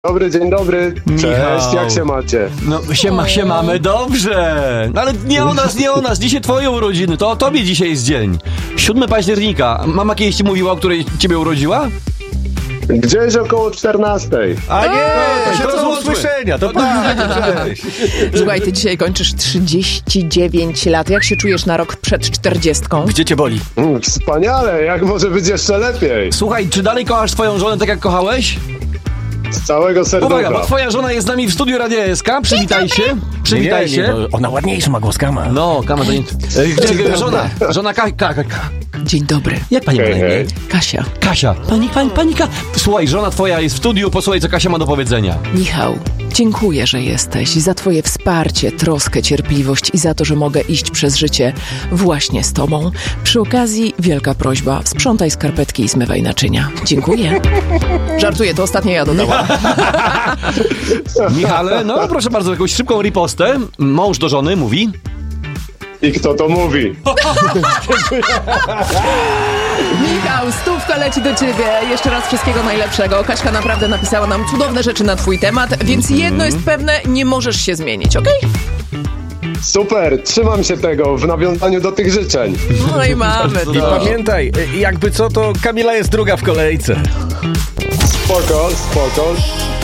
Dobry, dzień dobry. Cześć, Michał. jak się macie? No, mamy dobrze. No, ale nie o nas. Dzisiaj twoje urodziny, to o tobie dzisiaj jest dzień. 7 października. Mama kiedyś ci mówiła, o której ciebie urodziła? Gdzieś około 14. A nie, to się to do złączmy. usłyszenia, to tak, cześć. Słuchaj, ty dzisiaj kończysz 39 lat. Jak się czujesz na rok przed 40? Gdzie cię boli? Wspaniale, jak może być jeszcze lepiej? Słuchaj, czy dalej kochasz swoją żonę tak jak kochałeś? Z całego serducha. Uwaga, bo twoja żona jest z nami w studiu Radia SK. Przywitaj się. Przywitaj się. to ona ładniejsza ma głos, Kama. No, Kama to nie... Żona Dzień dobry. Jak pani ma na imię? Hej. Kasia. Kasia. Pani Słuchaj, żona twoja jest w studiu, posłuchaj, co Kasia ma do powiedzenia. Michał, dziękuję, że jesteś. Za twoje wsparcie, troskę, cierpliwość i za to, że mogę iść przez życie właśnie z tobą. Przy okazji wielka prośba. Sprzątaj skarpetki i zmywaj naczynia. Dziękuję. Żartuję, to ostatnie ja dodałam. Michale, no proszę bardzo, jakąś szybką ripostę. Mąż do żony mówi... I kto to mówi? Michał, stówka leci do ciebie. Jeszcze raz wszystkiego najlepszego. Kaśka naprawdę napisała nam cudowne rzeczy na twój temat, więc jedno jest pewne, nie możesz się zmienić, okej? Super, trzymam się tego w nawiązaniu do tych życzeń. No i mamy I to. pamiętaj, jakby co, to Kamila jest druga w kolejce. Spoko.